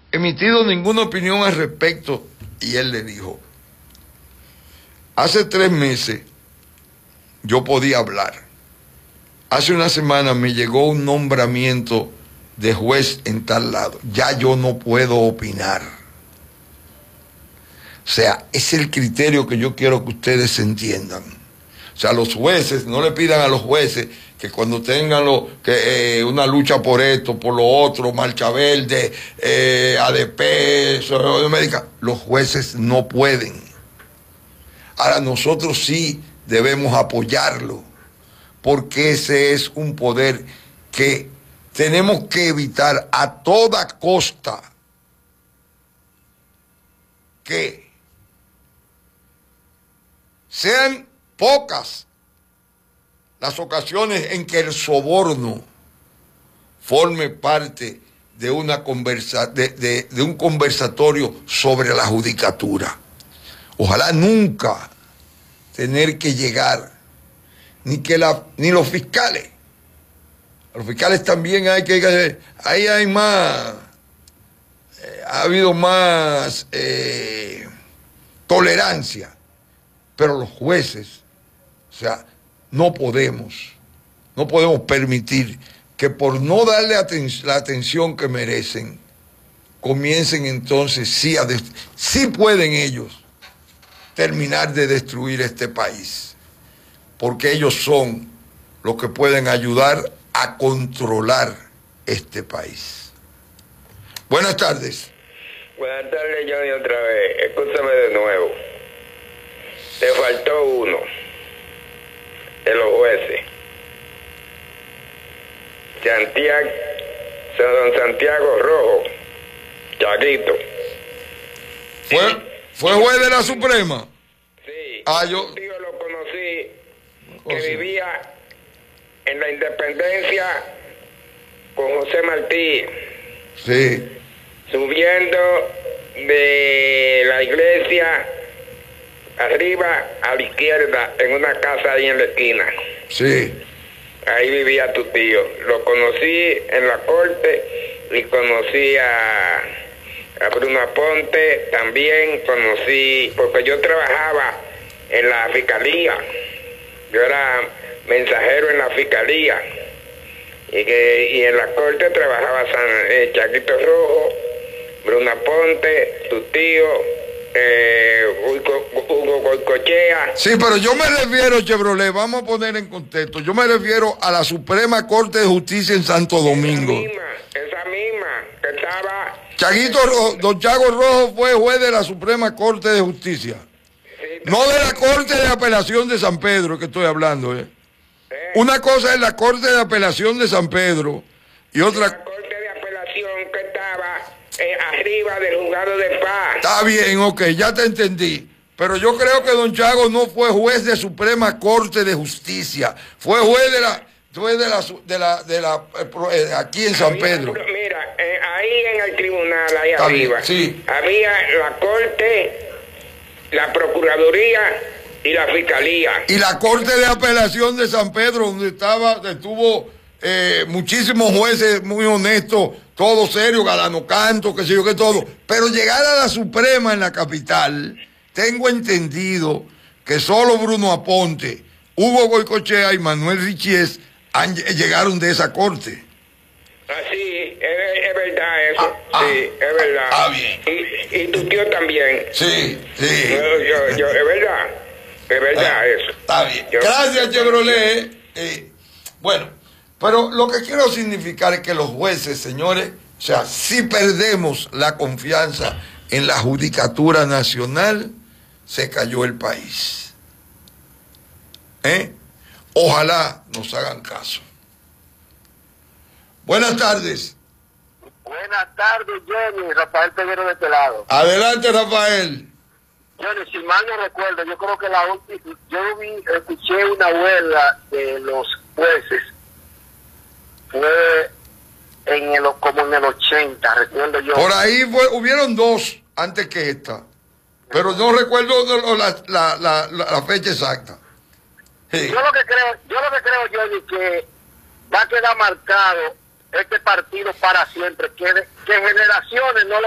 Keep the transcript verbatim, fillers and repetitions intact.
emitido ninguna opinión al respecto. Y él le dijo, hace tres meses yo podía hablar. Hace una semana me llegó un nombramiento de juez en tal lado. Ya yo no puedo opinar. O sea, es el criterio que yo quiero que ustedes entiendan. O sea, los jueces, no le pidan a los jueces que cuando tengan lo, que, eh, una lucha por esto, por lo otro, marcha verde, eh, A D P, médica, los jueces no pueden. Ahora, nosotros sí debemos apoyarlo, porque ese es un poder que tenemos que evitar a toda costa que sean pocas las ocasiones en que el soborno forme parte de, una conversa, de, de, de un conversatorio sobre la judicatura. Ojalá nunca tener que llegar, ni que la, ni los fiscales, los fiscales también hay que, ahí hay más, eh, ha habido más eh, tolerancia, pero los jueces, o sea, no podemos, no podemos permitir que por no darle aten la atención que merecen, comiencen entonces, sí, a sí pueden ellos terminar de destruir este país, porque ellos son los que pueden ayudar a controlar este país. Buenas tardes. Buenas tardes, Johnny, otra vez. Escúchame de nuevo. Te faltó uno de los jueces. Santiago, Don Santiago Rojo, Chaguito. ¿Fue, fue juez de la Suprema? Sí. Ah, yo... Un tío lo conocí, Oh, que sí. vivía en la Independencia con José Martí. Sí. Subiendo de la iglesia arriba a la izquierda en una casa ahí en la esquina. Sí. Ahí vivía tu tío. Lo conocí en la corte y conocí a, a Bruno Aponte. También conocí, porque yo trabajaba en la fiscalía. Yo era mensajero en la fiscalía. Y, que, y en la corte trabajaba San, eh, Chaguito Rojo, Bruno Aponte, tu tío, eh, Hugo, Hugo Goicoechea. Sí, pero yo me refiero, Chevrolet, vamos a poner en contexto, yo me refiero a la Suprema Corte de Justicia en Santo Domingo. Esa misma, esa misma, que estaba... Chaguito Rojo, don Chago Rojo fue juez de la Suprema Corte de Justicia. Sí, No de la Corte de Apelación de San Pedro que estoy hablando, ¿eh? eh, Una cosa es la Corte de Apelación de San Pedro y la otra... corte de apelación que estaba eh, arriba del juzgado de paz. Está bien, ok, ya te entendí. Pero yo creo que don Chago no fue juez de Suprema Corte de Justicia. Fue juez de la... Fue de la, de la, de la, eh, aquí en San Había, Pedro. mira, eh, ahí en el tribunal, ahí Está arriba, bien, sí. había la corte, la procuraduría y la fiscalía. Y la Corte de Apelación de San Pedro, donde estaba, estuvo eh, muchísimos jueces muy honestos, todo serio, Galano Canto, qué sé yo qué todo. Pero llegar a la Suprema en la capital, tengo entendido que solo Bruno Aponte, Hugo Goicoechea y Manuel Richies han, llegaron de esa corte. Así, es, es verdad eso, Ah, sí, ah, es verdad. ah, bien. Y, y tu tío también. Sí, sí. Yo, yo, yo, es verdad, es verdad Ah, eso. Está bien. Yo- Gracias, Chevrolet. Eh, bueno, pero lo que quiero significar es que los jueces, señores, o sea, si perdemos la confianza en la judicatura nacional, se cayó el país. ¿Eh? Ojalá nos hagan caso. Buenas tardes. Buenas tardes, Johnny. Rafael Peguero de este lado. Adelante, Rafael. Johnny, si mal no recuerdo, yo creo que la última, yo vi, escuché una huelga de los jueces, fue en el, como en el ochenta, recuerdo yo. Por ahí fue, hubieron dos antes que esta, pero no recuerdo la, la, la, la, la fecha exacta. Sí. Yo lo que creo, yo lo que creo, Johnny, que va a quedar marcado este partido para siempre, que, que generaciones no le